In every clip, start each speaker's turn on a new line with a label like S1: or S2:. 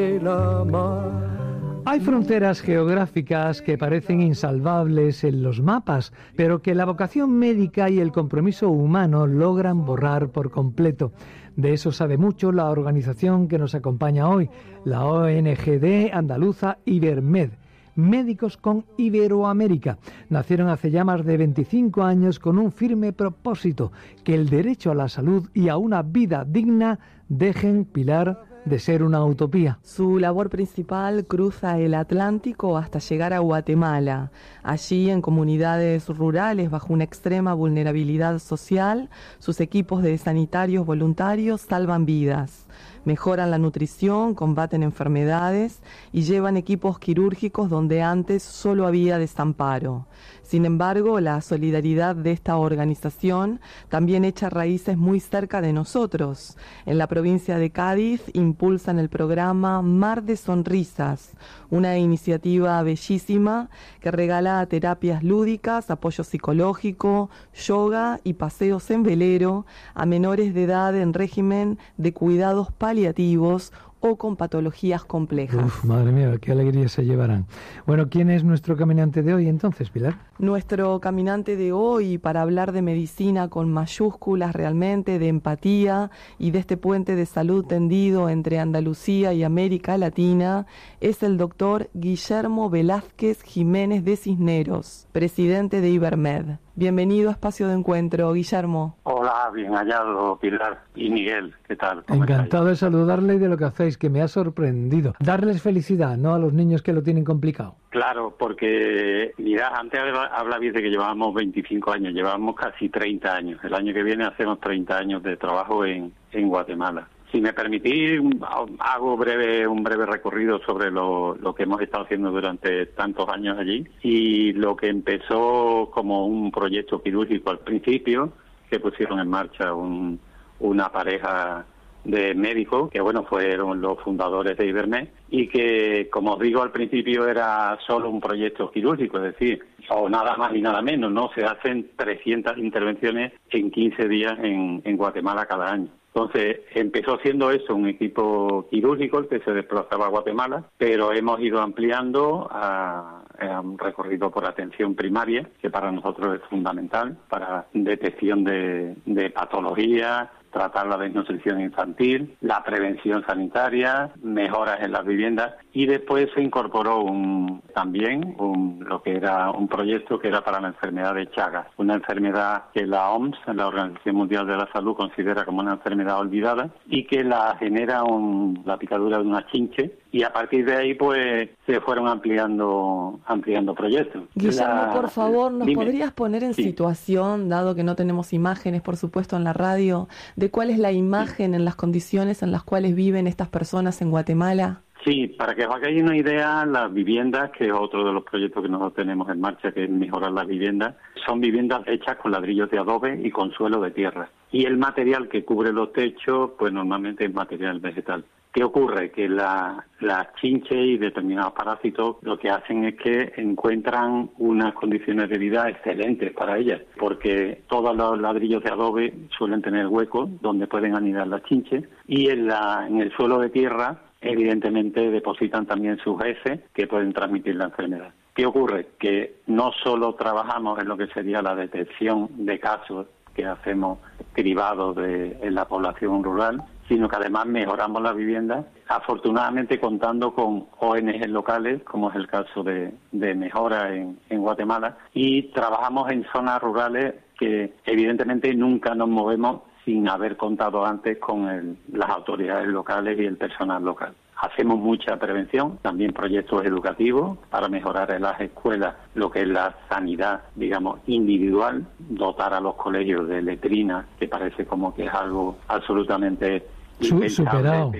S1: Hay fronteras geográficas que parecen insalvables en los mapas, pero que la vocación médica y el compromiso humano logran borrar por completo. De eso sabe mucho la organización que nos acompaña hoy, la ONG andaluza Ibermed, Médicos con Iberoamérica. Nacieron hace ya más de 25 años con un firme propósito, que el derecho a la salud y a una vida digna dejen, Pilar, de ser una utopía.
S2: Su labor principal cruza el Atlántico hasta llegar a Guatemala. Allí, en comunidades rurales bajo una extrema vulnerabilidad social, sus equipos de sanitarios voluntarios salvan vidas, mejoran la nutrición, combaten enfermedades y llevan equipos quirúrgicos donde antes solo había desamparo. Sin embargo, la solidaridad de esta organización también echa raíces muy cerca de nosotros. En la provincia de Cádiz impulsan el programa Mar de Sonrisas, una iniciativa bellísima que regala terapias lúdicas, apoyo psicológico, yoga y paseos en velero a menores de edad en régimen de cuidados paliativos o con patologías complejas.
S1: Uf, madre mía, qué alegría se llevarán. Bueno, ¿quién es nuestro caminante de hoy entonces, Pilar?
S2: Nuestro caminante de hoy, para hablar de medicina con mayúsculas realmente, de empatía y de este puente de salud tendido entre Andalucía y América Latina, es el doctor Guillermo Velázquez Jiménez de Cisneros, presidente de Ibermed. Bienvenido a Espacio de Encuentro, Guillermo.
S3: Hola, bien hallado, Pilar y Miguel, ¿qué tal?
S1: Encantado de saludarle y de lo que hacéis, que me ha sorprendido. Darles felicidad, ¿no?, a los niños que lo tienen complicado.
S3: Claro, porque, mira, antes hablabais de que llevábamos 25 años, llevamos casi 30 años. El año que viene hacemos 30 años de trabajo en Guatemala. Si me permitís, hago un breve recorrido sobre lo que hemos estado haciendo durante tantos años allí, y lo que empezó como un proyecto quirúrgico al principio, que pusieron en marcha una pareja de médicos, que bueno, fueron los fundadores de Ibermed, y que, como os digo, al principio era solo un proyecto quirúrgico, es decir, o nada más y nada menos, ¿no? Se hacen 300 intervenciones en 15 días en Guatemala cada año. Entonces, empezó siendo eso, un equipo quirúrgico el que se desplazaba a Guatemala, pero hemos ido ampliando a un recorrido por atención primaria, que para nosotros es fundamental, para detección de patologías, tratar la desnutrición infantil, la prevención sanitaria, mejoras en las viviendas, y después se incorporó también lo que era un proyecto que era para la enfermedad de Chagas, una enfermedad que la OMS, la Organización Mundial de la Salud, considera como una enfermedad olvidada y que la genera la picadura de una chinche, y a partir de ahí pues se fueron ampliando proyectos.
S2: Guillermo, por favor, ¿nos
S3: Dime.
S2: podrías poner en situación, dado que no tenemos imágenes, por supuesto, en la radio, de cuál es la imagen en las condiciones en las cuales viven estas personas en Guatemala?
S3: Sí, para que os hagáis una idea, las viviendas, que es otro de los proyectos que nosotros tenemos en marcha, que es mejorar las viviendas, son viviendas hechas con ladrillos de adobe y con suelo de tierra. Y el material que cubre los techos, pues normalmente es material vegetal. ¿Qué ocurre? Que las chinches y determinados parásitos lo que hacen es que encuentran unas condiciones de vida excelentes para ellas, porque todos los ladrillos de adobe suelen tener huecos donde pueden anidar las chinches, y en el suelo de tierra evidentemente depositan también sus heces que pueden transmitir la enfermedad. ¿Qué ocurre? Que no solo trabajamos en lo que sería la detección de casos que hacemos cribados en la población rural, sino que además mejoramos las viviendas, afortunadamente contando con ONG locales, como es el caso de Mejora en Guatemala, y trabajamos en zonas rurales que evidentemente nunca nos movemos sin haber contado antes con las autoridades locales y el personal local. Hacemos mucha prevención, también proyectos educativos para mejorar en las escuelas lo que es la sanidad, digamos, individual, dotar a los colegios de letrinas, que parece como que es algo absolutamente
S1: superado.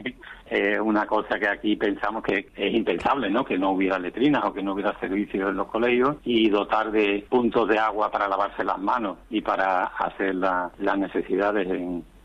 S3: Una cosa que aquí pensamos que es impensable, ¿no? Que no hubiera letrinas o que no hubiera servicios en los colegios, y dotar de puntos de agua para lavarse las manos y para hacer las necesidades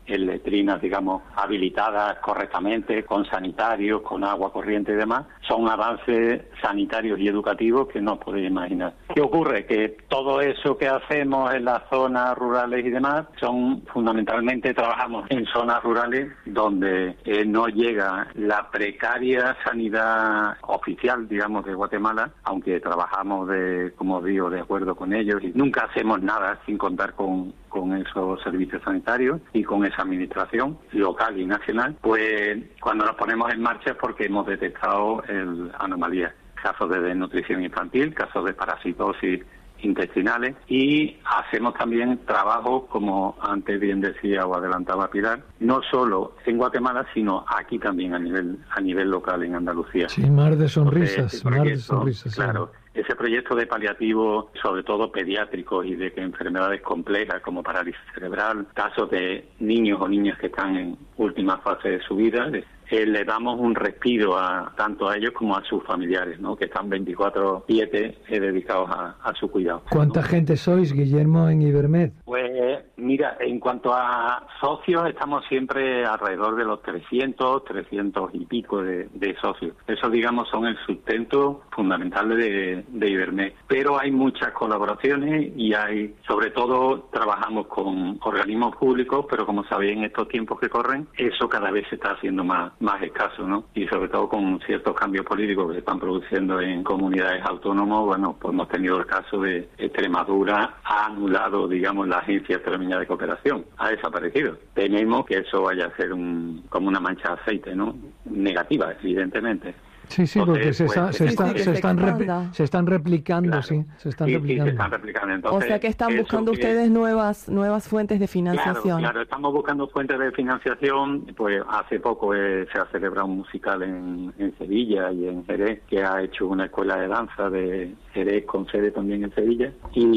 S3: en letrinas, digamos, habilitadas correctamente, con sanitarios, con agua corriente y demás. Son avances sanitarios y educativos que no podéis imaginar. ¿Qué ocurre? Que todo eso que hacemos en las zonas rurales y demás, fundamentalmente trabajamos en zonas rurales donde no llega la precaria sanidad oficial, digamos, de Guatemala, aunque trabajamos como digo, de acuerdo con ellos, y nunca hacemos nada sin contar con esos servicios sanitarios y con esa administración local y nacional. Pues cuando nos ponemos en marcha es porque hemos detectado anomalías, casos de desnutrición infantil, casos de parasitosis intestinales, y hacemos también trabajo, como antes bien decía o adelantaba Pilar, no solo en Guatemala, sino aquí también a nivel local en Andalucía.
S1: Sí, mar de sonrisas,
S3: Entonces,
S1: mar de sonrisas.
S3: Claro.
S1: Sí.
S3: Ese proyecto de paliativo, sobre todo pediátricos y de que enfermedades complejas como parálisis cerebral, casos de niños o niñas que están en última fase de su vida, le damos un respiro tanto a ellos como a sus familiares, ¿no? Que están 24/7 dedicados a su cuidado.
S1: ¿Cuánta gente sois, Guillermo, en Ibermed?
S3: Pues mira, en cuanto a socios, estamos siempre alrededor de los 300 y pico de socios. Eso, digamos, son el sustento fundamental de Ibermed. Pero hay muchas colaboraciones y sobre todo, trabajamos con organismos públicos, pero como sabéis, en estos tiempos que corren, eso cada vez se está haciendo más escaso, ¿no? Y sobre todo con ciertos cambios políticos que se están produciendo en comunidades autónomas, bueno, pues hemos tenido el caso de Extremadura, ha anulado, digamos, la Agencia Extremeña de Cooperación, ha desaparecido. Tememos que eso vaya a ser como una mancha de aceite, ¿no? Negativa, evidentemente.
S1: Sí, porque se están replicando,
S3: claro.
S1: sí, se están replicando.
S3: Sí, se están replicando. Entonces,
S2: o sea que están buscando ustedes nuevas fuentes de financiación.
S3: Claro, estamos buscando fuentes de financiación. Pues hace poco se ha celebrado un musical en Sevilla y en Jerez, que ha hecho una escuela de danza de Jerez con sede también en Sevilla,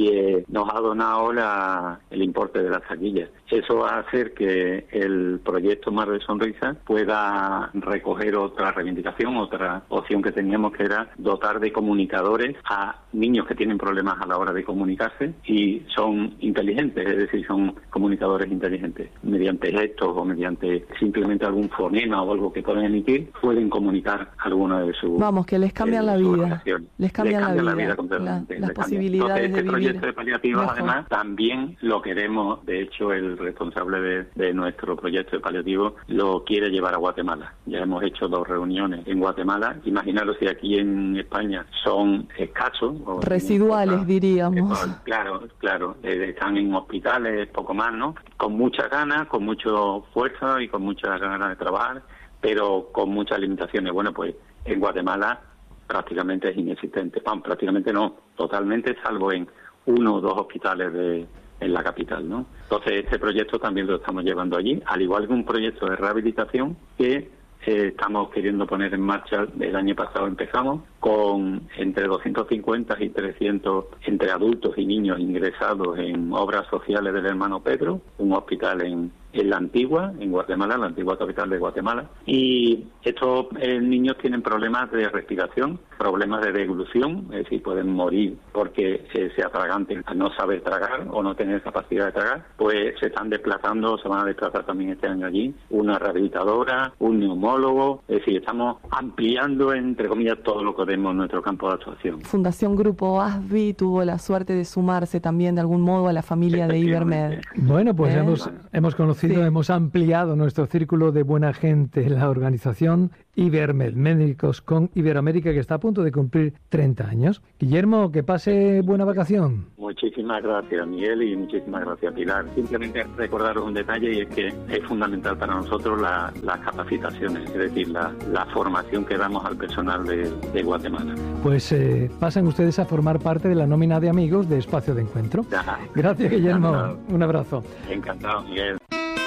S3: y nos ha donado el importe de las taquillas. Eso va a hacer que el proyecto Mar de Sonrisas pueda recoger otra reivindicación, otra opción que teníamos, que era dotar de comunicadores a niños que tienen problemas a la hora de comunicarse y son inteligentes, es decir, son comunicadores inteligentes. Mediante gestos o mediante simplemente algún fonema o algo que puedan emitir, pueden comunicar alguna de sus...
S2: Vamos, que les cambian la vida. Les cambian la vida
S3: completamente.
S2: Las posibilidades.
S3: Entonces, este proyecto de paliativos,
S2: mejor.
S3: además, también lo queremos. De hecho, el responsable de nuestro proyecto de paliativos lo quiere llevar a Guatemala. Ya hemos hecho 2 reuniones en Guatemala. Imaginaros si aquí en España son escasos.
S2: Residuales, diríamos.
S3: Claro. Están en hospitales, poco más, ¿no? Con muchas ganas, con mucha fuerza y con muchas ganas de trabajar, pero con muchas limitaciones. Bueno, pues en Guatemala prácticamente es inexistente. Prácticamente no, totalmente, salvo en 1 o 2 hospitales en la capital, ¿no? Entonces este proyecto también lo estamos llevando allí, al igual que un proyecto de rehabilitación que estamos queriendo poner en marcha. El año pasado empezamos con entre 250 y 300 entre adultos y niños ingresados en obras sociales del Hermano Pedro, un hospital en la Antigua, en Guatemala, la antigua capital de Guatemala. Y estos niños tienen problemas de respiración, problemas de deglución, es decir, pueden morir porque se atraganten al no saber tragar o no tener capacidad de tragar. Pues se están desplazando, se van a desplazar también este año allí, una rehabilitadora, un neumólogo. Es decir, estamos ampliando, entre comillas, todo lo que tenemos en nuestro campo de actuación.
S2: Fundación Grupo ASBI tuvo la suerte de sumarse también de algún modo a la familia de Ibermed.
S1: Bueno, pues hemos conocido, hemos ampliado nuestro círculo de buena gente, la organización Ibermed, Médicos con Iberoamérica, que está a punto de cumplir 30 años. Guillermo, que pase buena vacación.
S3: Muchísimas gracias, Miguel, y muchísimas gracias, Pilar. Simplemente recordaros un detalle, y es que es fundamental para nosotros las capacitaciones, es decir, la formación que damos al personal de Guatemala.
S1: Pues pasan ustedes a formar parte de la nómina de amigos de Espacio de Encuentro.
S3: Ajá.
S1: Gracias, Guillermo.
S3: Encantado.
S1: Un abrazo.
S3: Encantado, Miguel.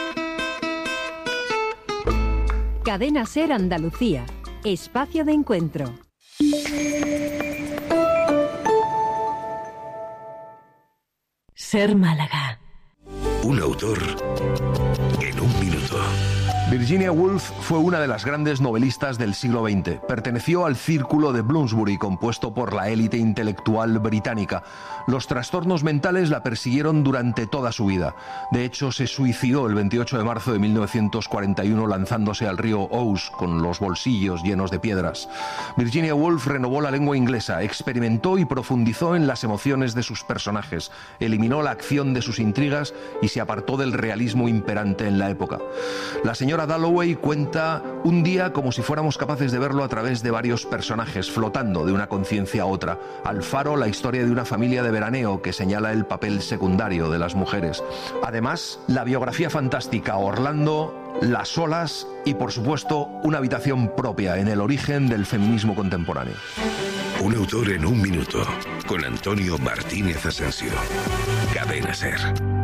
S4: Cadena SER Andalucía, Espacio de Encuentro.
S5: SER Málaga.
S6: Un autor en un minuto.
S5: Virginia Woolf fue una de las grandes novelistas del siglo XX. Perteneció al círculo de Bloomsbury, compuesto por la élite intelectual británica. Los trastornos mentales la persiguieron durante toda su vida. De hecho, se suicidó el 28 de marzo de 1941 lanzándose al río Ouse con los bolsillos llenos de piedras. Virginia Woolf renovó la lengua inglesa, experimentó y profundizó en las emociones de sus personajes, eliminó la acción de sus intrigas y se apartó del realismo imperante en la época. La señora Dalloway cuenta un día como si fuéramos capaces de verlo a través de varios personajes, flotando de una conciencia a otra. Alfaro, la historia de una familia de veraneo que señala el papel secundario de las mujeres. Además, la biografía fantástica Orlando, Las olas y, por supuesto, una habitación propia en el origen del feminismo contemporáneo.
S6: Un autor en un minuto, con Antonio Martínez Asensio. Cadena SER.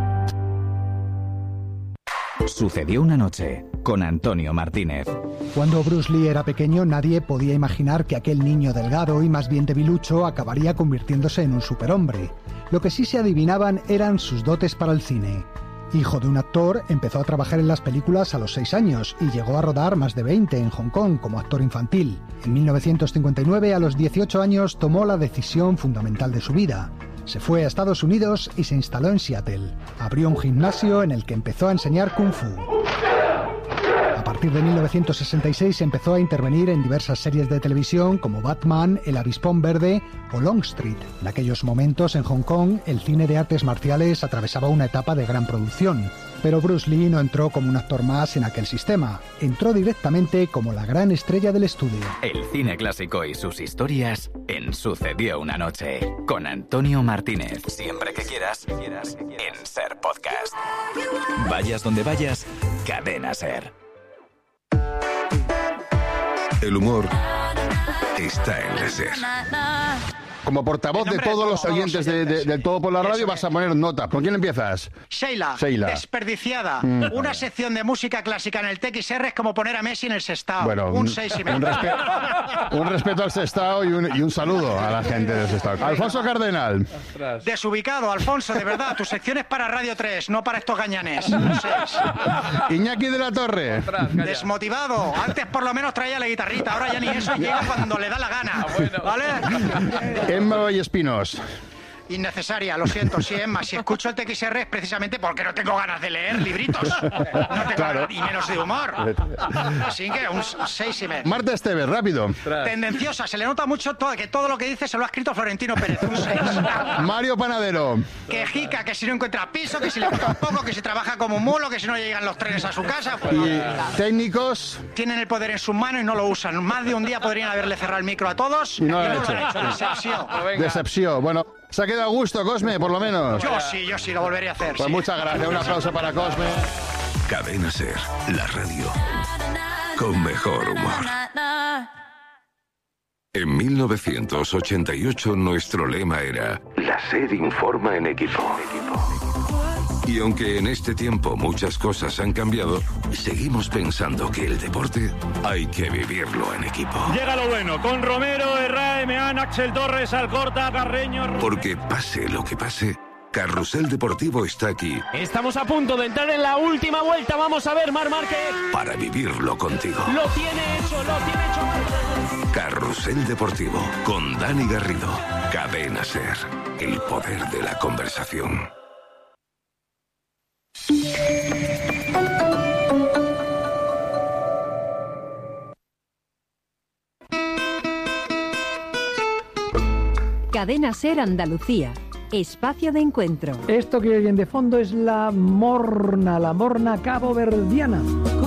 S7: Sucedió una noche, con Antonio Martínez.
S8: Cuando Bruce Lee era pequeño, nadie podía imaginar que aquel niño delgado y más bien debilucho acabaría convirtiéndose en un superhombre. Lo que sí se adivinaban eran sus dotes para el cine. Hijo de un actor, empezó a trabajar en las películas a los 6 años y llegó a rodar más de 20 en Hong Kong como actor infantil. En 1959, a los 18 años, tomó la decisión fundamental de su vida. Se fue a Estados Unidos y se instaló en Seattle. Abrió un gimnasio en el que empezó a enseñar Kung Fu. A partir de 1966 empezó a intervenir en diversas series de televisión como Batman, El Avispón Verde o Longstreet. En aquellos momentos en Hong Kong el cine de artes marciales atravesaba una etapa de gran producción. Pero Bruce Lee no entró como un actor más en aquel sistema. Entró directamente como la gran estrella del estudio.
S7: El cine clásico y sus historias en Sucedió una noche, con Antonio Martínez. Siempre que quieras, en SER Podcast. Vayas donde vayas, Cadena SER.
S6: El humor está en la SER.
S9: Como portavoz de todos los oyentes del Todo por la Radio, vas a poner nota. ¿Con quién empiezas?
S10: Sheila. Desperdiciada. Una sección de música clásica en el TXR es como poner a Messi en el Sestao.
S9: Bueno,
S10: un 6,5.
S9: Un respeto al Sestao y un saludo a la gente del Sestao. Alfonso Cardenal.
S10: Desubicado, Alfonso, de verdad. Tu sección es para Radio 3, no para estos gañanes. Un 6.
S9: Iñaki de la Torre.
S10: Desmotivado. Antes por lo menos traía la guitarrita, ahora ya ni eso, llega cuando le da la gana. ¿Vale?
S9: Emma Vallespinos.
S10: Innecesaria, lo siento, sí, Emma. Si escucho el TXR es precisamente porque no tengo ganas de leer libritos. No tengo ganas, y menos de humor. Así que un 6,5.
S9: Marta Esteves, rápido.
S10: Tendenciosa, se le nota mucho que todo lo que dice se lo ha escrito Florentino Pérez. Un 6.
S9: Mario Panadero.
S10: Quejica, que si no encuentra piso, que si le cuesta un poco, que si trabaja como un mulo, que si no llegan los trenes a su casa.
S9: Y técnicos.
S10: Tienen el poder en sus manos y no lo usan. Más de un día podrían haberle cerrado el micro a todos.
S9: Y no lo han
S10: hecho. Decepción.
S9: Decepción. Bueno, se ha quedado a gusto, Cosme, por lo menos.
S10: Yo sí, lo volvería a hacer.
S9: Pues sí. Muchas gracias, un aplauso para Cosme.
S6: Cadena SER, la radio con mejor humor. En 1988 nuestro lema era: la SER informa en equipo. Y aunque en este tiempo muchas cosas han cambiado, seguimos pensando que el deporte hay que vivirlo en equipo.
S11: Llega lo bueno, con Romero, Herrera, Meán, Axel Torres, Alcorta, Carreño...
S6: Porque pase lo que pase, Carrusel Deportivo está aquí.
S11: Estamos a punto de entrar en la última vuelta, vamos a ver, Marc Márquez.
S6: Para vivirlo contigo.
S11: Lo tiene hecho Marc.
S6: Carrusel Deportivo, con Dani Garrido. Cadena SER, el poder de la conversación.
S4: Cadena SER Andalucía, espacio de encuentro.
S1: Esto que oyen de fondo es la morna caboverdiana.